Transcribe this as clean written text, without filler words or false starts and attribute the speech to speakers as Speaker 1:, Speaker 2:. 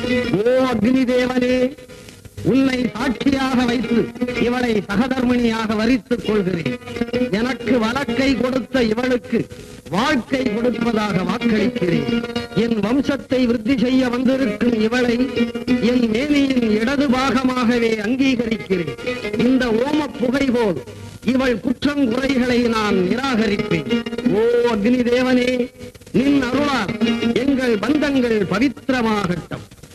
Speaker 1: ஓ அக்னி தேவனே, உன்னை சாட்சியாக வைத்து இவளை சகதர்மிணியாக வரித்துக் கொள்கிறேன். எனக்கு வழக்கை கொடுத்த இவளுக்கு வாழ்க்கை கொடுப்பதாக வாக்களிக்கிறேன். என் வம்சத்தை விருத்தி செய்ய வந்திருக்கும் இவளை என் மேனியின் இடது பாகமாகவே அங்கீகரிக்கிறேன். இந்த ஓம புகை போல் இவள் குற்றங்குறைகளை நான் நிராகரிப்பேன். ஓ அக்னி தேவனே, நின் அருளால் எங்கள் பந்தங்கள் பவித்திரமாகட்டும்.